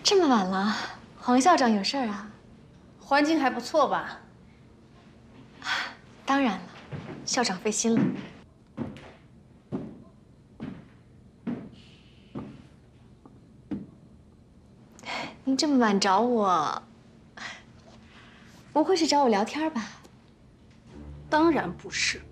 这么晚了，黄校长有事儿啊？ 环境还不错吧？ 当然了，校长费心了。您这么晚找我，不会是找我聊天吧？ 当然不是。